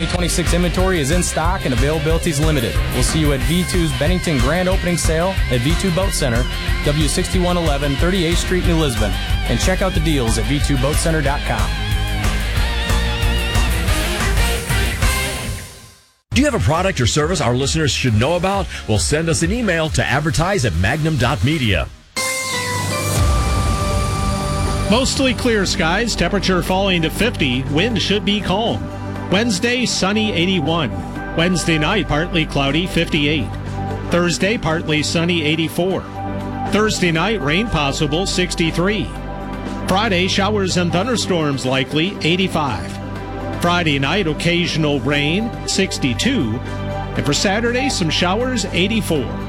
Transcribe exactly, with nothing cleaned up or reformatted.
twenty-six inventory is in stock and availability is limited. We'll see you at V two's Bennington Grand Opening Sale at V two Boat Center, W sixty-one eleven thirty-eighth Street, New Lisbon. And check out the deals at v two boat center dot com. Do you have a product or service our listeners should know about? Well, send us an email to advertise at magnum dot media. Mostly clear skies, temperature falling to fifty, wind should be calm. Wednesday, sunny, eighty-one. Wednesday night, partly cloudy, fifty-eight. Thursday, partly sunny, eighty-four. Thursday night, rain possible, sixty-three. Friday, showers and thunderstorms likely, eighty-five. Friday night, occasional rain, sixty-two. And for Saturday, some showers, eighty-four.